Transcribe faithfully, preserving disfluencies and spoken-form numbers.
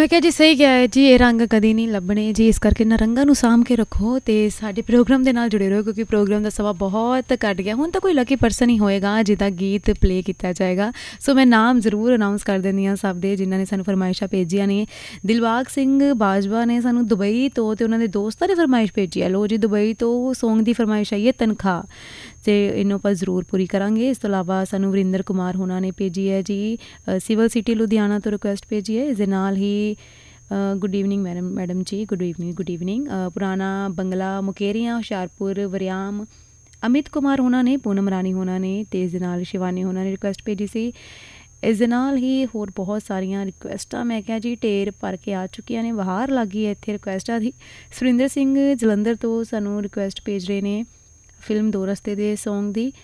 ਮੈਂ ਕਿਹਾ ਜੀ ਸਹੀ ਕਿਹਾ ਹੈ ਜੀ, ਇਹ ਰੰਗ ਕਦੇ ਨਹੀਂ ਲੱਭਣੇ ਜੀ, ਇਸ ਕਰਕੇ ਇਹਨਾਂ ਰੰਗਾਂ ਨੂੰ ਸਾਂਭ ਕੇ ਰੱਖੋ ਅਤੇ ਸਾਡੇ ਪ੍ਰੋਗਰਾਮ ਦੇ ਨਾਲ ਜੁੜੇ ਰਹੋ, ਕਿਉਂਕਿ ਪ੍ਰੋਗਰਾਮ ਦਾ ਸਮਾਂ ਬਹੁਤ ਘੱਟ ਗਿਆ। ਹੁਣ ਤਾਂ ਕੋਈ ਲੱਕੀ ਪਰਸਨ ਹੀ ਹੋਏਗਾ ਜਿਹਦਾ ਗੀਤ ਪਲੇ ਕੀਤਾ ਜਾਏਗਾ। ਸੋ ਮੈਂ ਨਾਮ ਜ਼ਰੂਰ ਅਨਾਊਂਸ ਕਰ ਦਿੰਦੀ ਹਾਂ ਸਭ ਦੇ ਜਿਨ੍ਹਾਂ ਨੇ ਸਾਨੂੰ ਫਰਮਾਇਸ਼ਾਂ ਭੇਜੀਆਂ ਨੇ। ਦਿਲਬਾਗ ਸਿੰਘ ਬਾਜਵਾ ਨੇ ਸਾਨੂੰ ਦੁਬਈ ਤੋਂ ਅਤੇ ਉਹਨਾਂ ਦੇ ਦੋਸਤਾਂ ਨੇ ਫਰਮਾਇਸ਼ ਭੇਜੀ ਹੈ। ਲੋ ਜੀ, ਦੁਬਈ ਤੋਂ ਸੌਂਗ ਦੀ ਫਰਮਾਇਸ਼ ਆਈ ਹੈ ਤਨਖਾਹ, ਅਤੇ ਇਹਨੂੰ ਆਪਾਂ ਜ਼ਰੂਰ ਪੂਰੀ ਕਰਾਂਗੇ। ਇਸ ਤੋਂ ਇਲਾਵਾ ਸਾਨੂੰ ਵਰਿੰਦਰ ਕੁਮਾਰ ਹੋਣਾ ਨੇ ਭੇਜੀ ਹੈ ਜੀ, ਸਿਵਲ ਸਿਟੀ ਲੁਧਿਆਣਾ ਤੋਂ ਰਿਕੁਐਸਟ ਭੇਜੀ ਹੈ। ਇਸ ਦੇ ਨਾਲ ਹੀ ਗੁੱਡ ਈਵਨਿੰਗ ਮੈਡਮ ਮੈਡਮ ਜੀ ਗੁੱਡ ਈਵਨਿੰਗ ਗੁੱਡ ਈਵਨਿੰਗ ਪੁਰਾਣਾ ਬੰਗਲਾ ਮੁਕੇਰੀਆਂ ਹੁਸ਼ਿਆਰਪੁਰ ਵਰਿਆਮ ਅਮਿਤ ਕੁਮਾਰ ਹੋਣਾ ਨੇ, ਪੂਨਮ ਰਾਣੀ ਹੋਣਾ ਨੇ, ਅਤੇ ਇਸ ਦੇ ਨਾਲ ਸ਼ਿਵਾਨੀ ਹੋਣਾ ਨੇ ਰਿਕੁਐਸਟ ਭੇਜੀ ਸੀ। ਇਸ ਦੇ ਨਾਲ ਹੀ ਹੋਰ ਬਹੁਤ ਸਾਰੀਆਂ ਰਿਕੁਐਸਟਾਂ ਮੈਂ ਕਿਹਾ ਜੀ ਢੇਰ ਭਰ ਕੇ ਆ ਚੁੱਕੀਆਂ ਨੇ, ਬਾਹਰ ਲੱਗ ਗਈ ਹੈ ਇੱਥੇ ਰਿਕੁਐਸਟਾਂ ਦੀ। ਸੁਰਿੰਦਰ ਸਿੰਘ ਜਲੰਧਰ ਤੋਂ ਸਾਨੂੰ ਰਿਕੁਐਸਟ ਭੇਜ ਰਹੇ ਨੇ ਫਿਲਮ ਦੋ ਰਸਤੇ ਦੇ ਸੌਂਗ ਦੀ।